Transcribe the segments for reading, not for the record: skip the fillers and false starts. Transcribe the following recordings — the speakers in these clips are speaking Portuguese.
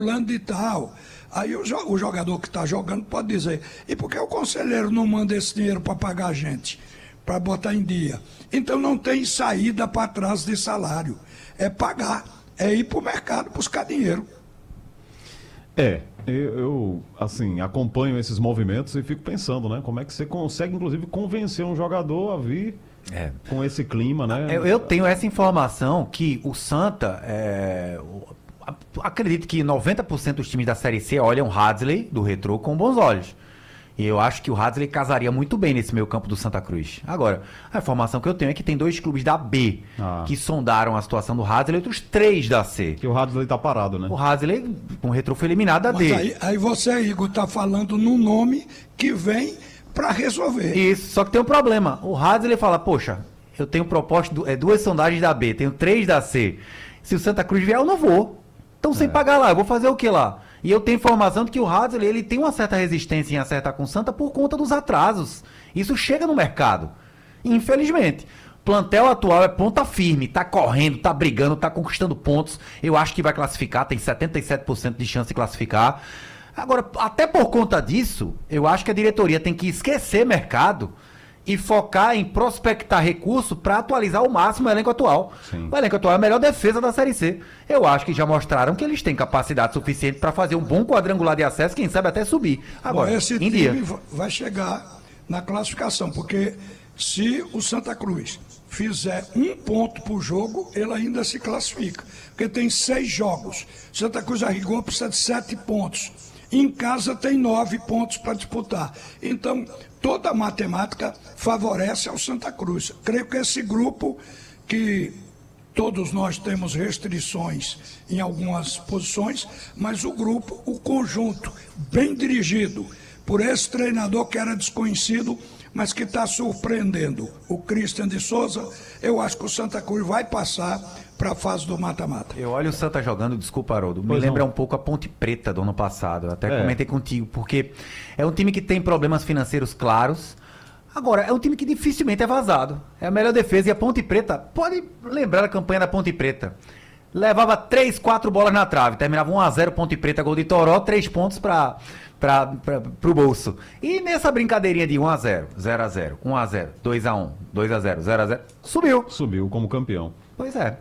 fulano de tal. Aí o jogador que está jogando pode dizer, e por que o conselheiro não manda esse dinheiro para pagar a gente? Para botar em dia. Então não tem saída para trás de salário. É pagar, é ir para o mercado buscar dinheiro. Eu assim, acompanho esses movimentos e fico pensando, né? Como é que você consegue, inclusive, convencer um jogador a vir com esse clima, né? Eu tenho essa informação que o Santa, acredito que 90% dos times da Série C olham o Hadley do Retrô com bons olhos. E eu acho que o Hadley casaria muito bem nesse meio campo do Santa Cruz. Agora, a informação que eu tenho é que tem 2 clubes da B que sondaram a situação do Hadley e outros 3 da C. Que o Hadley tá parado, né? O Hadley, com o Retrô, foi eliminado da Mas D. aí você, Igor, está falando num nome que vem para resolver. Isso, só que tem um problema. O Hadley fala, poxa, eu tenho proposta, 2 sondagens da B, tenho 3 da C. Se o Santa Cruz vier, eu não vou. Então, sem pagar lá, eu vou fazer o que lá? E eu tenho informação de que o Hadley, ele tem uma certa resistência em acertar com o Santa por conta dos atrasos. Isso chega no mercado. Infelizmente. O plantel atual é ponta firme, tá correndo, tá brigando, tá conquistando pontos. Eu acho que vai classificar, tem 77% de chance de classificar. Agora, até por conta disso, eu acho que a diretoria tem que esquecer mercado e focar em prospectar recurso para atualizar ao máximo o elenco atual. Sim. O elenco atual é a melhor defesa da Série C. Eu acho que já mostraram que eles têm capacidade suficiente para fazer um bom quadrangular de acesso, quem sabe até subir. Agora, Esse em dia. time vai chegar na classificação, porque se o Santa Cruz fizer 1 ponto por jogo, ele ainda se classifica. Porque tem 6 jogos. Santa Cruz, a rigor, precisa de 7 pontos. Em casa tem 9 pontos para disputar. Então, toda a matemática favorece ao Santa Cruz. Creio que esse grupo, que todos nós temos restrições em algumas posições, mas o grupo, o conjunto, bem dirigido por esse treinador que era desconhecido, mas que está surpreendendo, o Christian de Souza, eu acho que o Santa Cruz vai passar para a fase do mata-mata. Eu olho o Santa jogando, desculpa, Haroldo, me lembra um pouco a Ponte Preta do ano passado. Eu até comentei contigo, porque é um time que tem problemas financeiros claros. Agora, é um time que dificilmente é vazado. É a melhor defesa. E a Ponte Preta, pode lembrar a campanha da Ponte Preta. Levava 3, 4 bolas na trave. Terminava 1-0 Ponte Preta, gol de Toró, 3 pontos pro bolso. E nessa brincadeirinha de 1-0, 0-0, 1-0, 2-1, 2-0, 0-0, subiu. Subiu como campeão. Pois é.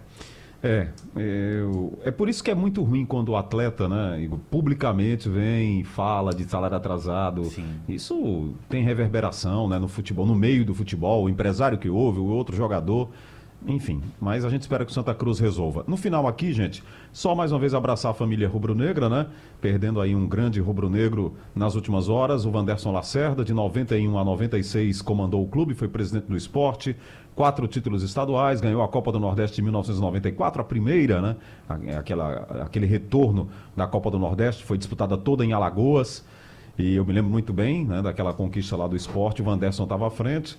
É por isso que é muito ruim quando o atleta, né, Igor, publicamente vem e fala de salário atrasado. Sim. Isso tem reverberação, né, no futebol, no meio do futebol, o empresário que ouve, o outro jogador, enfim. Mas a gente espera que o Santa Cruz resolva. No final aqui, gente, só mais uma vez abraçar a família rubro-negra, né, perdendo aí um grande rubro-negro nas últimas horas, o Wanderson Lacerda, de 91 a 96, comandou o clube, foi presidente do esporte, 4 títulos estaduais, ganhou a Copa do Nordeste de 1994, a primeira, né? Aquele retorno da Copa do Nordeste, foi disputada toda em Alagoas, e eu me lembro muito bem, né, daquela conquista lá do esporte, o Wanderson estava à frente,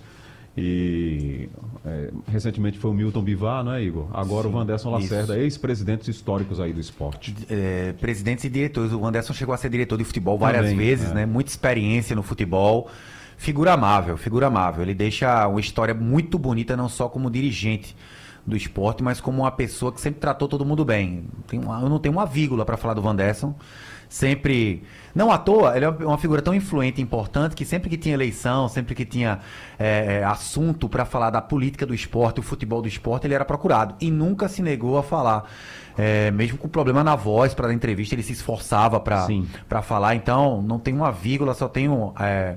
e recentemente foi o Milton Bivar, né, Igor? Agora o Wanderson Lacerda, ex-presidentes históricos aí do esporte. Presidentes e diretores, o Wanderson chegou a ser diretor de futebol várias vezes, né? Muita experiência no futebol. Figura amável, figura amável. Ele deixa uma história muito bonita, não só como dirigente do esporte, mas como uma pessoa que sempre tratou todo mundo bem. Eu não tenho uma vírgula para falar do Wanderson. Sempre, não à toa, ele é uma figura tão influente e importante que sempre que tinha eleição, sempre que tinha assunto para falar da política do esporte, o futebol do esporte, ele era procurado. E nunca se negou a falar. Mesmo com problema na voz para dar entrevista, ele se esforçava para falar. Então, não tem uma vírgula, só tenho...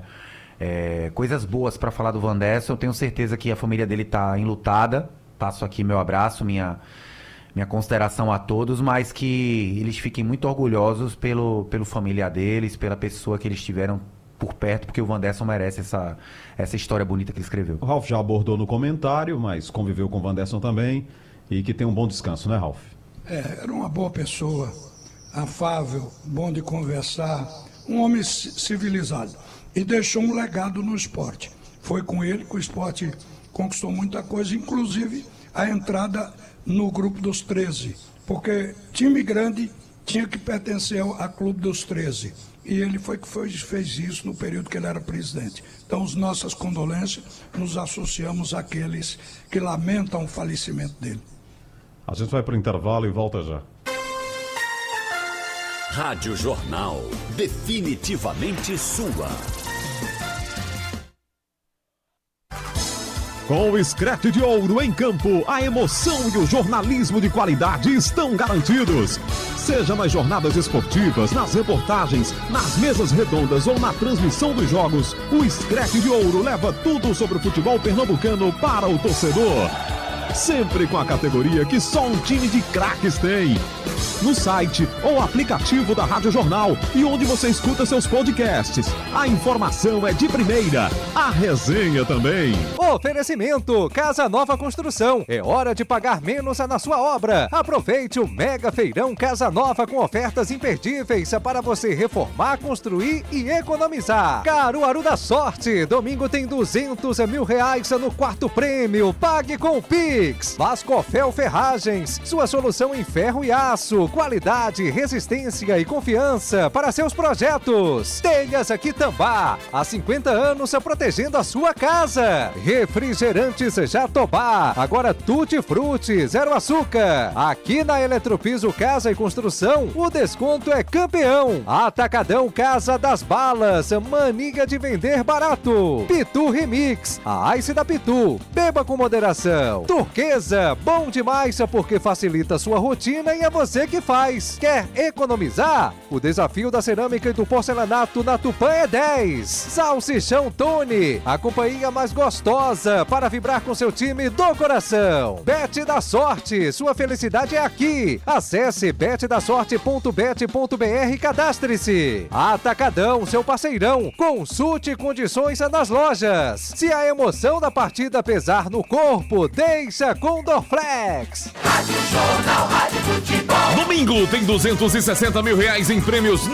coisas boas para falar do Wanderson. Eu tenho certeza que a família dele está enlutada. Passo aqui meu abraço, minha consideração a todos, mas que eles fiquem muito orgulhosos pelo familiar deles, pela pessoa que eles tiveram por perto, porque o Wanderson merece essa história bonita que ele escreveu. O Ralf já abordou no comentário, mas conviveu com o Wanderson também, e que tem um bom descanso, né, Ralf? Era uma boa pessoa, afável, bom de conversar, um homem civilizado. E deixou um legado no esporte. Foi com ele que o esporte conquistou muita coisa, inclusive a entrada no grupo dos 13. Porque time grande tinha que pertencer a clube dos 13. E ele fez isso no período que ele era presidente. Então, as nossas condolências, nos associamos àqueles que lamentam o falecimento dele. A gente vai para o intervalo e volta já. Rádio Jornal, definitivamente sua. Com o Screte de Ouro em campo, a emoção e o jornalismo de qualidade estão garantidos. Seja nas jornadas esportivas, nas reportagens, nas mesas redondas ou na transmissão dos jogos, o Screte de Ouro leva tudo sobre o futebol pernambucano para o torcedor. Sempre com a categoria que só um time de craques tem. No site ou aplicativo da Rádio Jornal e onde você escuta seus podcasts. A informação é de primeira, a resenha também. Oferecimento Casa Nova Construção. É hora de pagar menos na sua obra. Aproveite o Mega Feirão Casa Nova com ofertas imperdíveis para você reformar, construir e economizar. Caruaru da Sorte. Domingo tem R$200 mil no quarto prêmio. Pague com o Pix. Vascofel Ferragens. Sua solução em ferro e aço. Qualidade, resistência e confiança para seus projetos. Telhas Quitambá, há 50 anos protegendo a sua casa. Refrigerantes Jatobá, agora Tutti Frutti, zero açúcar. Aqui na Eletropiso Casa e Construção, o desconto é campeão. Atacadão Casa das Balas, mania de vender barato. Pitu Remix, a Ice da Pitu, beba com moderação. Turquesa, bom demais porque facilita sua rotina e é você que faz. Quer economizar? O desafio da cerâmica e do porcelanato na Tupã é 10. Salsichão Tony, a companhia mais gostosa para vibrar com seu time do coração. Bet da Sorte, sua felicidade é aqui. Acesse betdasorte.bet.br e cadastre-se. Atacadão, seu parceirão. Consulte condições nas lojas. Se a emoção da partida pesar no corpo, deixa com Dorflex. Rádio Jornal, Rádio Futebol. Domingo tem R$260 mil em prêmios